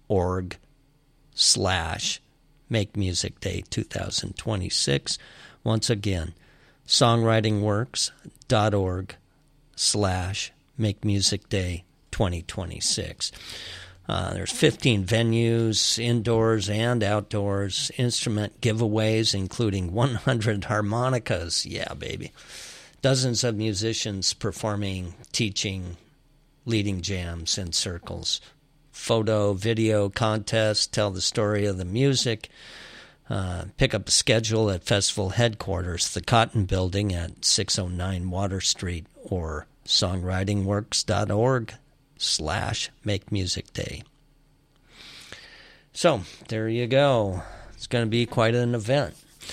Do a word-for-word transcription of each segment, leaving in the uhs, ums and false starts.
org slash Make Music Day twenty twenty-six. Once again, songwritingworks.org slash Make Music Day twenty twenty-six. Uh, there's fifteen venues, indoors and outdoors, instrument giveaways, including one hundred harmonicas. Yeah, baby. Dozens of musicians performing, teaching, leading jams and circles. Photo, video contests, tell the story of the music. Uh, pick up a schedule at festival headquarters, the Cotton Building at six oh nine Water Street, or songwritingworks.org slash Make Music Day. So, there you go. It's going to be quite an event.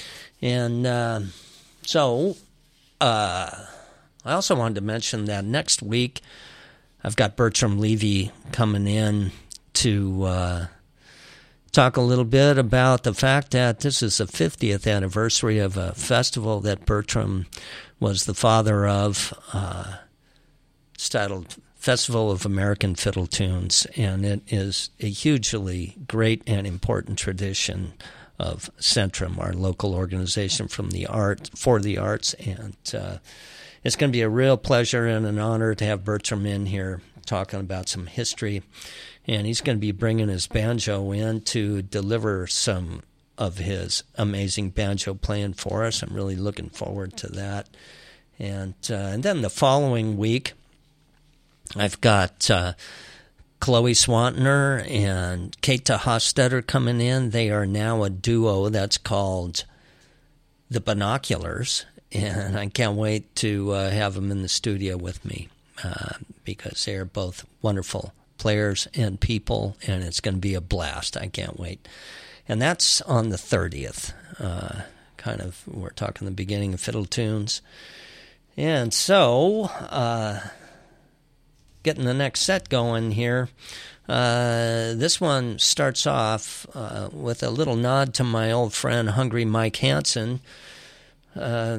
And uh, so, uh, I also wanted to mention that next week, I've got Bertram Levy coming in to uh, talk a little bit about the fact that this is the fiftieth anniversary of a festival that Bertram was the father of. Uh, it's titled Festival of American Fiddle Tunes, and it is a hugely great and important tradition of Centrum, our local organization from the art for the arts, and uh, it's going to be a real pleasure and an honor to have Bertram in here talking about some history, and he's going to be bringing his banjo in to deliver some of his amazing banjo playing for us. I'm really looking forward to that. And uh, and then the following week, I've got uh, Chloe Swantner and Keita Hofstetter coming in. They are now a duo that's called The Binoculars, and I can't wait to uh, have them in the studio with me uh, because they are both wonderful players and people, and it's going to be a blast. I can't wait. And that's on the thirtieth. Uh, kind of, we're talking the beginning of Fiddle Tunes. And so, uh, getting the next set going here. Uh, this one starts off uh, with a little nod to my old friend Hungry Mike Hansen, uh,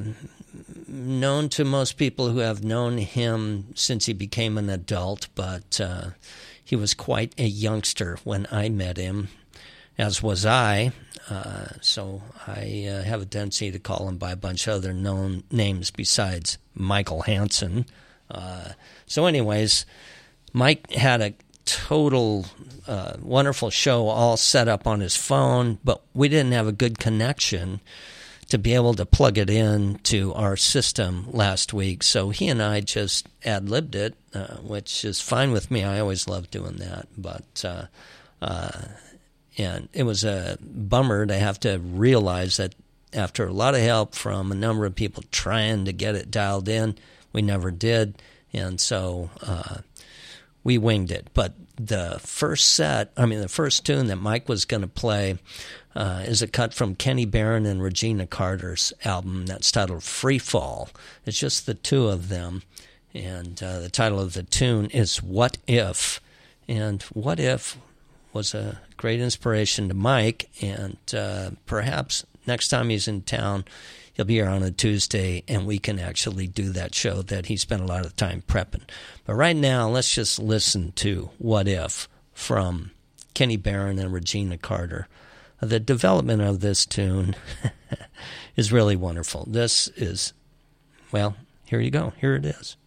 known to most people who have known him since he became an adult, but uh, he was quite a youngster when I met him, as was I. Uh, so I uh, have a tendency to call him by a bunch of other known names besides Michael Hansen. Uh, so anyways, Mike had a total uh, wonderful show all set up on his phone, but we didn't have a good connection to be able to plug it in to our system last week. So he and I just ad-libbed it, uh, which is fine with me. I always love doing that. But uh, uh, and it was a bummer to have to realize that after a lot of help from a number of people trying to get it dialed in, we never did. And so uh, we winged it. But the first set, I mean, the first tune that Mike was going to play uh, is a cut from Kenny Barron and Regina Carter's album that's titled Free Fall. It's just the two of them. And uh, the title of the tune is What If? And What If was a great inspiration to Mike. And uh, perhaps next time he's in town, he'll be here on a Tuesday, and we can actually do that show that he spent a lot of time prepping. But right now, let's just listen to What If from Kenny Barron and Regina Carter. The development of this tune is really wonderful. This is, well, here you go. Here it is.